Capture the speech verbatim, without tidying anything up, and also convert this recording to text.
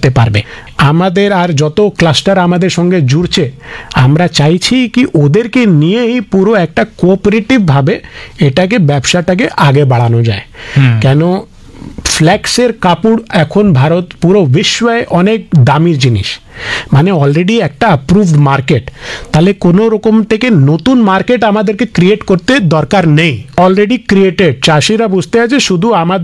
করতে পারবে। আমাদের আর যত ক্লাস্টার আমাদের সঙ্গে জুড়ছে, আমরা চাইছি কি ওদেরকে নিয়েই পুরো একটা কোঅপারেটিভভাবে এটাকে ব্যবসাটাকে আগে বাড়ানো যায়। কেন ফ্ল্যাক্সের কাপড় এখন ভারত পুরো বিশ্বে অনেক দামি জিনিস, মানে অলরেডি একটা অ্যাপ্রুভড মার্কেট, তাহলে কোনো রকম থেকে নতুন মার্কেট আমাদেরকে ক্রিয়েট করতে দরকার নেই, অলরেডি ক্রিয়েটেড। চাষিরা বুঝতে আছে শুধু আমাদের